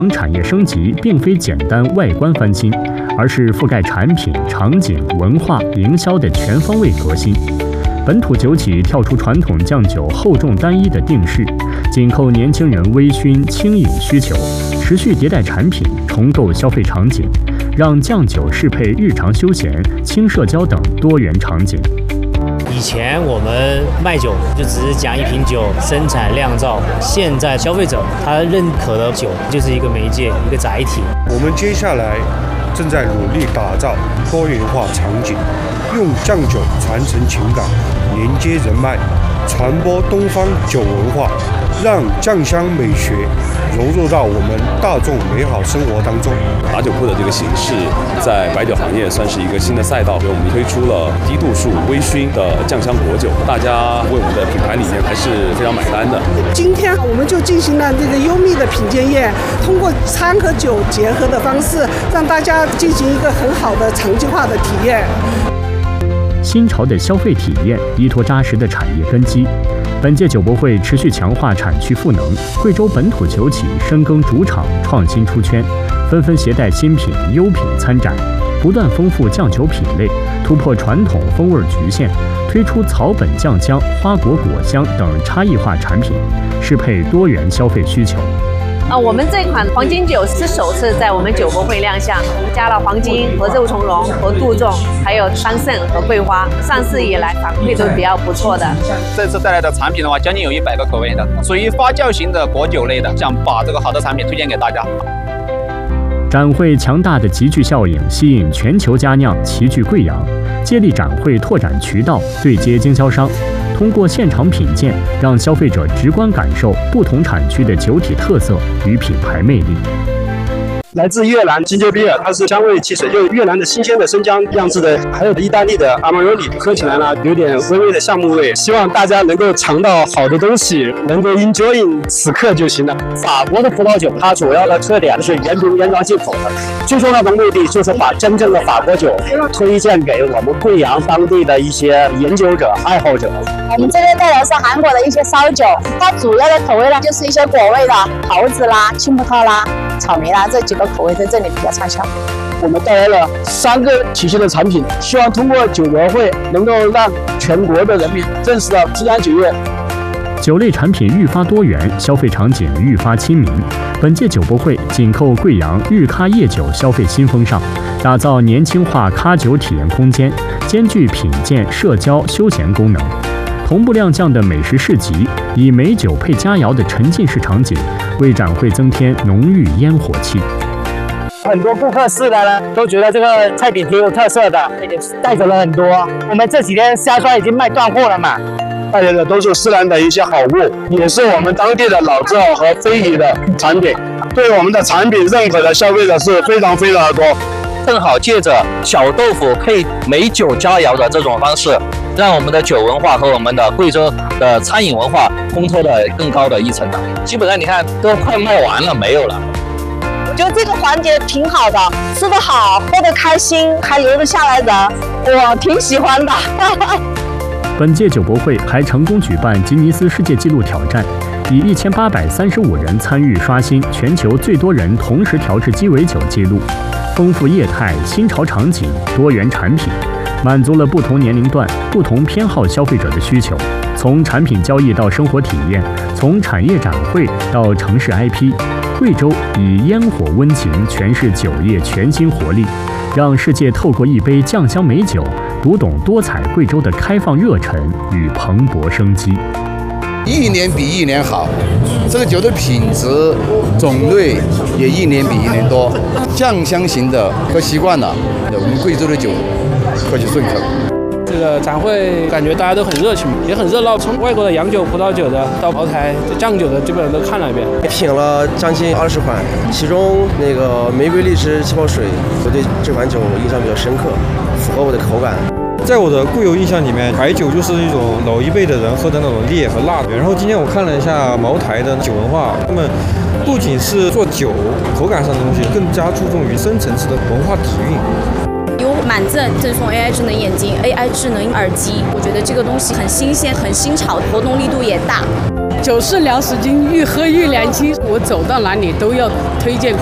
产业升级并非简单外观翻新，而是覆盖产品、场景、文化、营销的全方位革新。本土酒企跳出传统酱酒厚重单一的定式，紧扣年轻人微醺轻饮需求，持续迭代产品，重构消费场景，让酱酒适配日常休闲、轻社交等多元场景。 以前我们卖酒就只是讲一瓶酒生产酿造，现在消费者他认可的酒就是一个媒介、一个载体。 我们接下来正在努力打造多元化场景，用酱酒传承情感，连接人脉，传播东方酒文化，让酱香美学融入到我们大众美好生活当中。 打酒铺的这个形式，在白酒行业算是一个新的赛道，所以我们推出了低度数微醺的酱香果酒，大家为我们的品牌理念还是非常买单的。 今天我们就进行了这个优密的品鉴宴，通过餐和酒结合的方式，让大家进行一个很好的长期化的体验。 新潮的消费体验依托扎实的产业根基。本届酒博会持续强化产区赋能，贵州本土酒企深耕主场，创新出圈，纷纷携带新品、优品参展，不断丰富酱酒品类，突破传统风味局限，推出草本酱香、花果果香等差异化产品，适配多元消费需求。 我们这款黄金酒是首次在我们酒博会亮相，加了黄金和肉苁蓉和杜仲，还有桑葚和桂花，上市以来反馈都比较不错的。 这次带来的产品的话，将近有100个口味的，属于发酵型的果酒类的，想把这个好的产品推荐给大家。 展会强大的集聚效应吸引全球佳酿齐聚贵阳，借力展会拓展渠道，对接经销商。通过现场品鉴，让消费者直观感受不同产区的酒体特色与品牌魅力。 来自越南金酒比尔，它是香味汽水，就是越南的新鲜的生姜酿制的，还有意大利的阿玛罗里，喝起来呢有点微微的橡木味。希望大家能够尝到好的东西，能够 enjoy 此刻就行了。 法国的葡萄酒，它主要的特点是原瓶原装进口的，最重要的目的就是把真正的法国酒推荐给我们贵阳当地的一些研究者、爱好者。 我们这边带的是韩国的一些烧酒，它主要的口味呢就是一些果味的，桃子啦、青葡萄啦、草莓啦，这几个口味在这里比较畅销。 我们带来了3个体系的产品，希望通过酒博会能够让全国的人民认识到吉安酒业。 酒类产品愈发多元，消费场景愈发亲民。本届酒博会紧扣贵阳日咖夜酒消费新风尚，打造年轻化咖酒体验空间，兼具品鉴、社交、休闲功能。同步亮相的美食市集，以美酒配佳肴的沉浸式场景，为展会增添浓郁烟火气。 很多顾客试了呢，都觉得这个菜品挺有特色的，也带走了很多。我们这几天虾酸已经卖断货了嘛。 带来的都是自然的一些好物，也是我们当地的老字号和非遗的产品，对我们的产品认可的消费者是非常非常的多。 正好借着小豆腐配美酒佳肴的这种方式，让我们的酒文化和我们的贵州的餐饮文化烘托的更高的一层了。基本上你看都快卖完了，没有了。 我觉得这个环节挺好的，吃得好，喝得开心，还留得下来人，我挺喜欢的。 本届酒博会还成功举办吉尼斯世界纪录挑战，以1835人参与刷新全球最多人同时调制鸡尾酒纪录。丰富业态、新潮场景、多元产品，满足了不同年龄段、不同偏好消费者的需求。从产品交易到生活体验，从产业展会到城市 IP， 贵州以烟火温情诠释酒业全新活力，让世界透过一杯酱香美酒，读懂多彩贵州的开放热忱与蓬勃生机。 一年比一年好，这个酒的品质、种类也一年比一年多。酱香型的喝习惯了，我们贵州的酒喝起顺口。 这个展会感觉大家都很热情，也很热闹。从外国的洋酒、葡萄酒的到茅台、酱酒的，基本上都看了一遍。 品了将近20款，其中那个玫瑰荔枝气泡水，我对这款酒印象比较深刻，符合我的口感。 在我的固有印象里面，白酒就是一种老一辈的人喝的那种烈和辣的。然后今天我看了一下茅台的酒文化，他们不仅是做酒口感上的东西，更加注重于深层次的文化底蕴。 有满赠赠送 AI 智能眼镜、AI 智能耳机，我觉得这个东西很新鲜、很新潮，活动力度也大。 酒是粮食精，愈喝愈年轻。我走到哪里都要推荐